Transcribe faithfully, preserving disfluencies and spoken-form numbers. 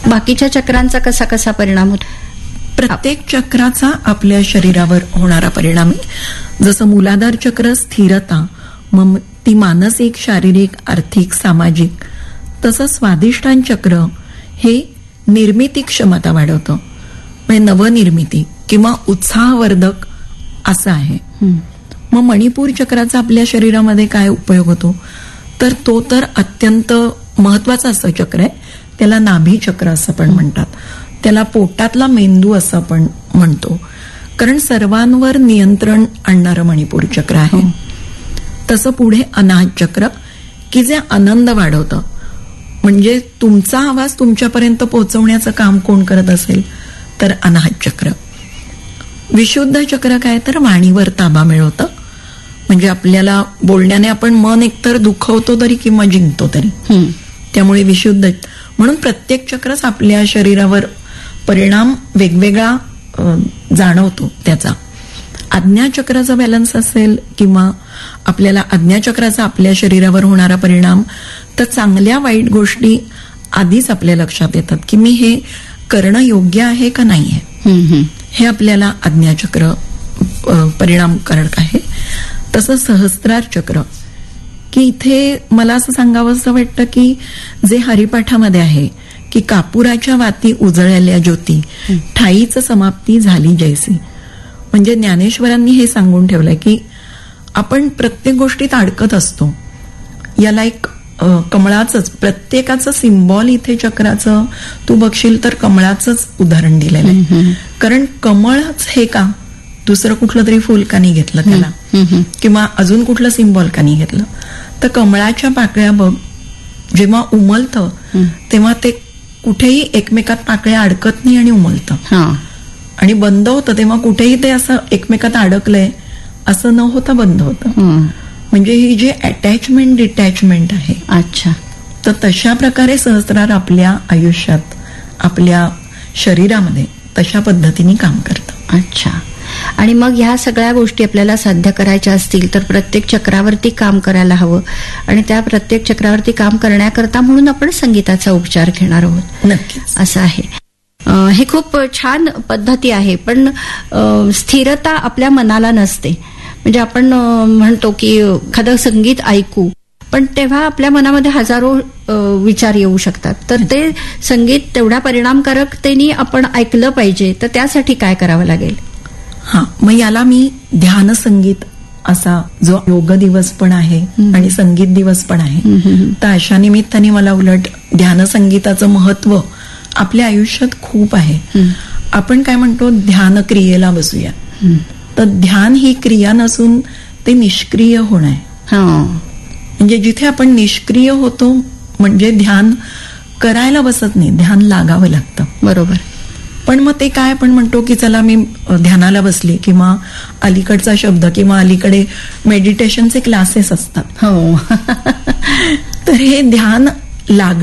बाकीच्या चक्रांचा कसा कसा परिणाम होतो? प्रत्येक चक्राचा आपल्या शरीरावर होणारा परिणाम आहे. जसं मूलाधार चक्र स्थिरता, मग ती मानसिक, शारीरिक, आर्थिक, सामाजिक, तसं स्वाधिष्ठान चक्र हे निर्मिती क्षमता वाढवतं, म्हणजे नवनिर्मिती किंवा उत्साहवर्धक असं आहे. मग मणिपूर चक्राचा आपल्या शरीरामध्ये काय उपयोग होतो, तर तो तर अत्यंत महत्वाचा असं चक्र आहे. त्याला नाभी चक्र असं पण म्हणतात, त्याला पोटातला मेंदू असं आपण म्हणतो, कारण सर्वांवर नियंत्रण आणणारं मणिपूर चक्र आहे. तसं पुढे अनाहत चक्र की जे आनंद वाढवतं, म्हणजे तुमचा आवाज तुमच्यापर्यंत पोहोचवण्याचं काम कोण करत असेल तर अनाहत चक्र. विशुद्ध चक्र काय तर वाणीवर ताबा मिळवतं, म्हणजे आपल्याला बोलण्याने आपण मन एकतर दुखवतो तरी किंवा जिंकतो तरी, त्यामुळे विशुद्ध. म्हणून प्रत्येक चक्रच आपल्या शरीरावर परिणाम वेगवेगळा जाणवतो त्याचा. आज्ञाचक्राचा बॅलन्स असेल किंवा आपल्याला आज्ञाचक्राचा आपल्या शरीरावर होणारा परिणाम, तर चांगल्या वाईट गोष्टी आधीच आपल्या लक्षात येतात की मी हे करणं योग्य आहे का नाही आहे, हे आपल्याला आज्ञाचक्र परिणामकारक आहे. तसं सहस्त्रार चक्र की इथे मला असं सांगावं असं वाटतं की जे हरिपाठामध्ये आहे की कापुराच्या वाती उजळल्या ज्योती, ठाईच समाप्ती झाली जैसी, म्हणजे ज्ञानेश्वरांनी हे सांगून ठेवलंय की आपण प्रत्येक गोष्टीत अडकत असतो. याला एक कमळाचंच प्रत्येकाचं सिम्बॉल इथे चक्राचं तू बघशील तर कमळाचंच उदाहरण दिलेलं आहे. कारण कमळच हे का, दुसरं कुठलं तरी फुल का नाही घेतलं त्याला, किंवा अजून कुठलं सिम्बॉल का नाही घेतलं, तर कमळाच्या पाकळ्या बघ जेव्हा उमलतं तेव्हा ते कुठेही एकमेकात पाकळ्या अडकत नाही आणि उमलतं, आणि बंद होतं तेव्हा कुठेही ते असं एकमेकात अडकलंय असं न होता बंद होतं. म्हणजे ही जी अटॅचमेंट डिटॅचमेंट आहे. अच्छा. तर तशा प्रकारे सहस्रार आपल्या आयुष्यात, आपल्या शरीरामध्ये तशा पद्धतीने काम करतं. अच्छा. आणि मग ह्या सगळ्या गोष्टी आपल्याला साध्य करायच्या असतील तर प्रत्येक चक्रावरती काम करायला हवं, आणि त्या प्रत्येक चक्रावरती काम करण्याकरता म्हणून आपण संगीताचा उपचार घेणार आहोत. नक्कीच असं आहे. हे खूप छान पद्धती आहे, पण स्थिरता आपल्या मनाला नसते. म्हणजे आपण म्हणतो की एखादं संगीत ऐकू, पण तेव्हा आपल्या मनामध्ये हजारो विचार येऊ शकतात, तर ते संगीत तेवढ्या परिणामकारकतेने आपण ऐकलं पाहिजे, तर त्यासाठी काय करावं लागेल? हा, मग याला मी ध्यान संगीत असा जो योग दिवस पण आहे आणि संगीत दिवस पण आहे, तर अशा निमित्ताने मला उलट ध्यान संगीताचं महत्व आपल्या आयुष्यात खूप आहे. आपण काय म्हणतो ध्यान क्रियेला बसूया, तर ध्यान ही क्रिया नसून ते निष्क्रिय होणं आहे. म्हणजे जिथे आपण निष्क्रिय होतो म्हणजे ध्यान करायला बसत नाही, ध्यान लागावं लागतं. बरोबर. पण मग ते काय आपण म्हणतो की चला मी ध्यानाला बसली, किंवा अलीकडचा शब्द किंवा अलीकडे मेडिटेशनचे क्लासेस असतात. हो. तर हे ध्यान लाग